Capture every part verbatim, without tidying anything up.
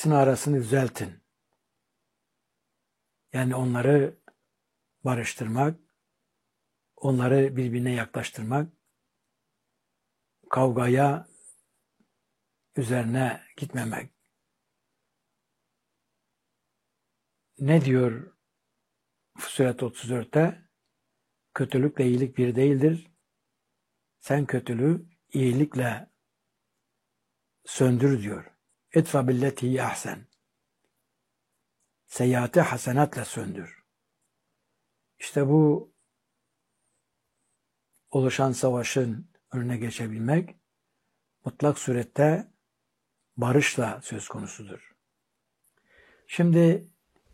ikisinin arasını düzeltin. Yani onları barıştırmak, onları birbirine yaklaştırmak, kavgaya üzerine gitmemek. Ne diyor Fussilet otuz dörtte? Kötülükle iyilik bir değildir. Sen kötülüğü iyilikle söndür diyor. İtfa billeti ahsen. Seyyiatı hasenatla söndür. İşte bu oluşan savaşın önüne geçebilmek mutlak surette barışla söz konusudur. Şimdi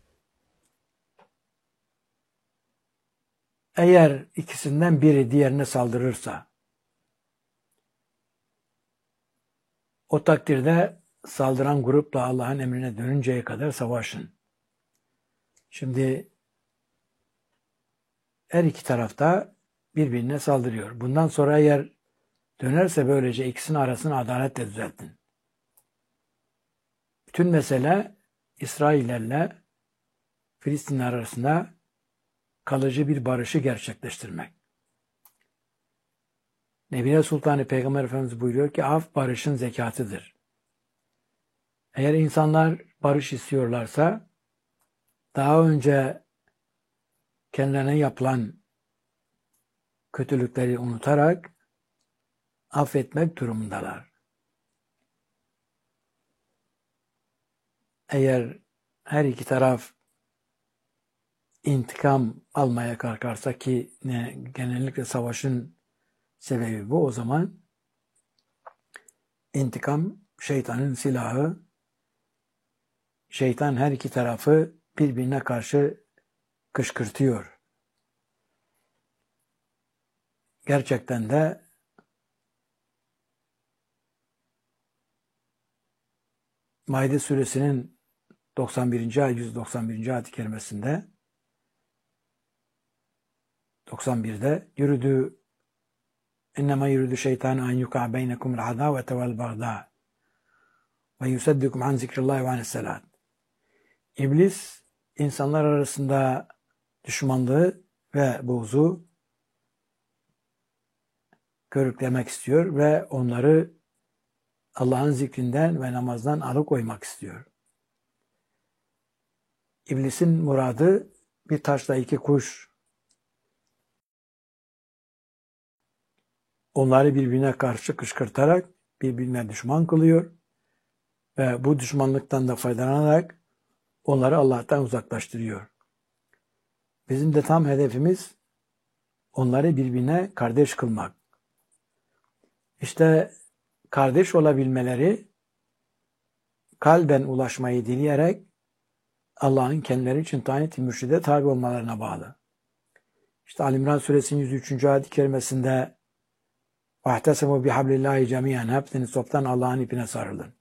eğer ikisinden biri diğerine saldırırsa o takdirde saldıran grupla Allah'ın emrine dönünceye kadar savaşın. Şimdi her iki tarafta birbirine saldırıyor. Bundan sonra eğer dönerse böylece ikisinin arasını adaletle düzeltin. Bütün mesele İsraillerle Filistinler arasında kalıcı bir barışı gerçekleştirmek. Nebine Sultanı Peygamber Efendimiz buyuruyor ki af barışın zekatıdır. Eğer insanlar barış istiyorlarsa daha önce kendilerine yapılan kötülükleri unutarak affetmek durumundalar. Eğer her iki taraf intikam almaya kalkarsa ki ne, genellikle savaşın sebebi bu, o zaman intikam şeytanın silahı. Şeytan her iki tarafı birbirine karşı kışkırtıyor. Gerçekten de Maide suresinin doksan birinci ayet yüz doksan birinci ayet-i kerimesinde doksan birde yürüdü innema yürüdü şeytanu en yuka beynekum al-adavete vel bagda ve yusaddikum an zikrillahi ve anissalat. İblis insanlar arasında düşmanlığı ve buğzu körüklemek istiyor ve onları Allah'ın zikrinden ve namazdan alıkoymak istiyor. İblisin muradı bir taşla iki kuş. Onları birbirine karşı kışkırtarak birbirine düşman kılıyor ve bu düşmanlıktan da faydalanarak onları Allah'tan uzaklaştırıyor. Bizim de tam hedefimiz onları birbirine kardeş kılmak. İşte kardeş olabilmeleri kalben ulaşmayı dileyerek Allah'ın kendileri için tayin ettiği mürşide tabi olmalarına bağlı. İşte Ali İmran suresinin yüz üçüncü ayet-i kerimesinde وَاَحْتَسَمُوا بِحَبْلِ اللّٰهِ جَمِيعًا hepsiniz toptan Allah'ın ipine sarılın.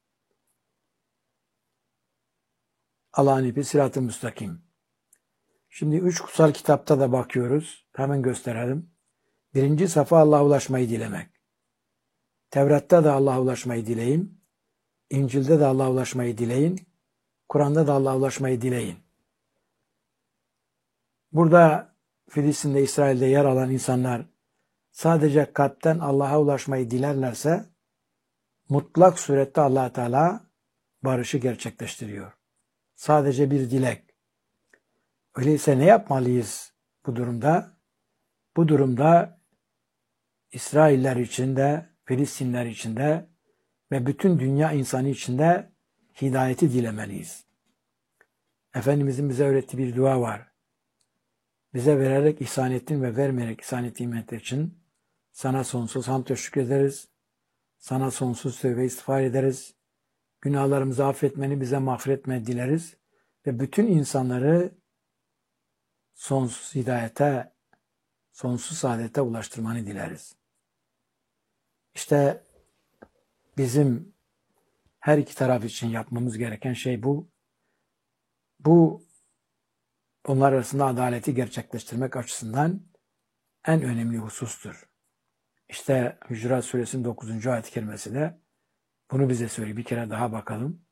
Allah'ın ipi sırat-ı müstakim. Şimdi üç kutsal kitapta da bakıyoruz. Hemen gösterelim. Birinci safa Allah'a ulaşmayı dilemek. Tevrat'ta da Allah'a ulaşmayı dileyin. İncil'de de Allah'a ulaşmayı dileyin. Kur'an'da da Allah'a ulaşmayı dileyin. Burada Filistin'de, İsrail'de yer alan insanlar sadece kalpten Allah'a ulaşmayı dilerlerse mutlak surette Allah Teala barışı gerçekleştiriyor. Sadece bir dilek. Öyleyse ne yapmalıyız bu durumda? Bu durumda İsrailler içinde, Filistinler içinde ve bütün dünya insanı içinde hidayeti dilemeliyiz. Efendimizin bize öğrettiği bir dua var. Bize vererek ihsan ettin ve vermeyerek ihsan ettiğin nimetler için sana sonsuz hamd ve şükrederiz. Sana sonsuz tövbe istiğfar ederiz. Günahlarımızı affetmeni, bize mağfiret etmeni dileriz. Ve bütün insanları sonsuz hidayete, sonsuz saadete ulaştırmanı dileriz. İşte bizim her iki taraf için yapmamız gereken şey bu. Bu onlar arasında adaleti gerçekleştirmek açısından en önemli husustur. İşte Hücurat Suresinin dokuzuncu ayet-i kerimesi de bunu bize söylüyor. Bir kere daha bakalım.